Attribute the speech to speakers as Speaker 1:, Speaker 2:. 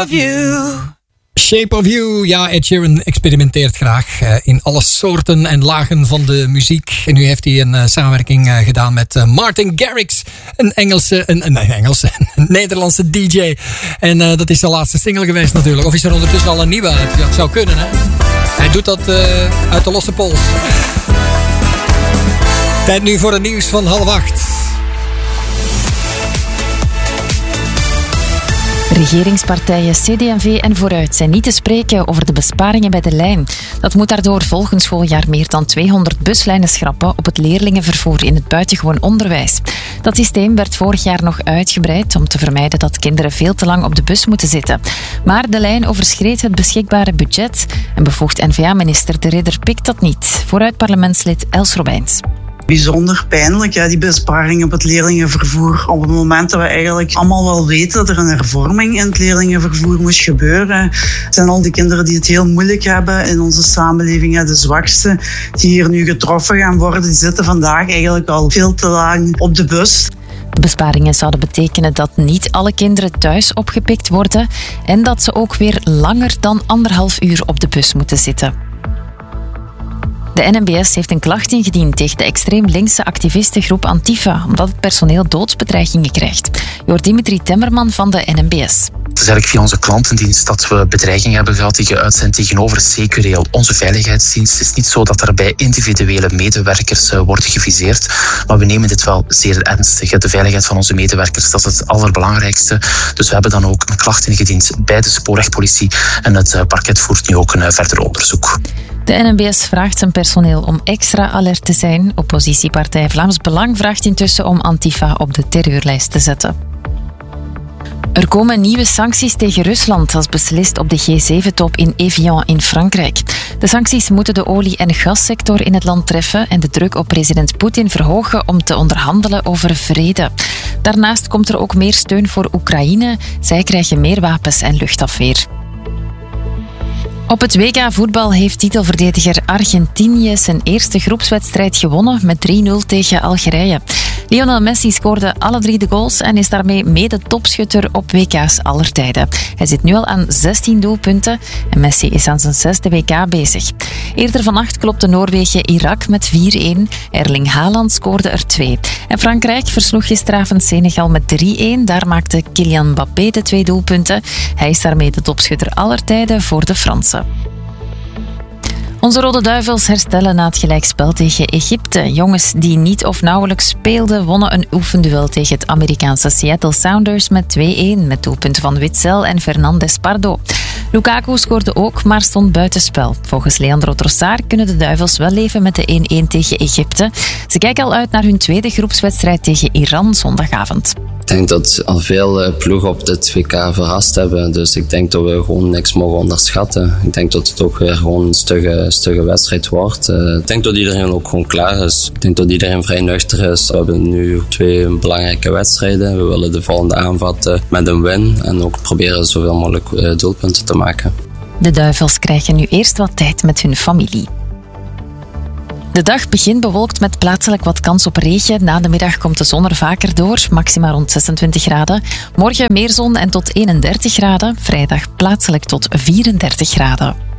Speaker 1: of You.
Speaker 2: Shape of You. Ja, Ed Sheeran experimenteert graag in alle soorten en lagen van de muziek. En nu heeft hij een samenwerking gedaan met Martin Garrix. Een Nederlandse DJ. En dat is de laatste single geweest natuurlijk. Of is er ondertussen al een nieuwe uit? Dat zou kunnen, hè? Hij doet dat uit de losse pols. Tijd nu voor het nieuws van 7:30.
Speaker 3: Regeringspartijen CD&V en Vooruit zijn niet te spreken over de besparingen bij de lijn. Dat moet daardoor volgend schooljaar meer dan 200 buslijnen schrappen op het leerlingenvervoer in het buitengewoon onderwijs. Dat systeem werd vorig jaar nog uitgebreid om te vermijden dat kinderen veel te lang op de bus moeten zitten. Maar de lijn overschreed het beschikbare budget en bevoegd N-VA-minister De Ridder pikt dat niet. Vooruit-parlementslid Els Robijns.
Speaker 4: Bijzonder pijnlijk, die besparingen op het leerlingenvervoer. Op het moment dat we eigenlijk allemaal wel weten dat er een hervorming in het leerlingenvervoer moest gebeuren. Het zijn al die kinderen die het heel moeilijk hebben in onze samenleving. De zwakste die hier nu getroffen gaan worden, die zitten vandaag eigenlijk al veel te lang op de bus.
Speaker 3: De besparingen zouden betekenen dat niet alle kinderen thuis opgepikt worden en dat ze ook weer langer dan 1,5 uur op de bus moeten zitten. De NMBS heeft een klacht ingediend tegen de extreem linkse activistengroep Antifa, omdat het personeel doodsbedreigingen krijgt. Je hoort Dimitri Temmerman van de NMBS.
Speaker 5: Het is eigenlijk via onze klantendienst dat we bedreigingen hebben gehad die geuit zijn tegenover Secureel, onze veiligheidsdienst. Het is niet zo dat er bij individuele medewerkers wordt geviseerd, maar we nemen dit wel zeer ernstig. De veiligheid van onze medewerkers, dat is het allerbelangrijkste. Dus we hebben dan ook een klacht ingediend bij de spoorwegpolitie en het parket voert nu ook een verder onderzoek.
Speaker 3: De NMBS vraagt zijn personeel om extra alert te zijn. Oppositiepartij Vlaams Belang vraagt intussen om Antifa op de terreurlijst te zetten. Er komen nieuwe sancties tegen Rusland, als beslist op de G7-top in Evian in Frankrijk. De sancties moeten de olie- en gassector in het land treffen en de druk op president Poetin verhogen om te onderhandelen over vrede. Daarnaast komt er ook meer steun voor Oekraïne. Zij krijgen meer wapens en luchtafweer. Op het WK voetbal heeft titelverdediger Argentinië zijn eerste groepswedstrijd gewonnen met 3-0 tegen Algerije. Lionel Messi scoorde alle 3 de goals en is daarmee mede topschutter op WK's aller tijden. Hij zit nu al aan 16 doelpunten en Messi is aan zijn 6e WK bezig. Eerder vannacht klopte Noorwegen Irak met 4-1. Erling Haaland scoorde er 2. En Frankrijk versloeg gisteravond Senegal met 3-1. Daar maakte Kylian Mbappé de 2 doelpunten. Hij is daarmee de topschutter aller tijden voor de Fransen. Onze Rode Duivels herstellen na het gelijkspel tegen Egypte. Jongens die niet of nauwelijks speelden, wonnen een oefenduel tegen het Amerikaanse Seattle Sounders met 2-1, met doelpunten van Witsel en Fernandes Pardo. Lukaku scoorde ook, maar stond buitenspel. Volgens Leandro Trossard kunnen de Duivels wel leven met de 1-1 tegen Egypte. Ze kijken al uit naar hun tweede groepswedstrijd tegen Iran zondagavond.
Speaker 6: Ik denk dat al veel ploegen op dit WK verrast hebben. Dus ik denk dat we gewoon niks mogen onderschatten. Ik denk dat het ook weer gewoon een stugge wedstrijd wordt. Ik denk dat iedereen ook gewoon klaar is. Ik denk dat iedereen vrij nuchter is. We hebben nu 2 belangrijke wedstrijden. We willen de volgende aanvatten met een win. En ook proberen zoveel mogelijk doelpunten te maken.
Speaker 3: De Duivels krijgen nu eerst wat tijd met hun familie. De dag begint bewolkt met plaatselijk wat kans op regen. Na de middag komt de zon er vaker door, maxima rond 26 graden. Morgen meer zon en tot 31 graden. Vrijdag plaatselijk tot 34 graden.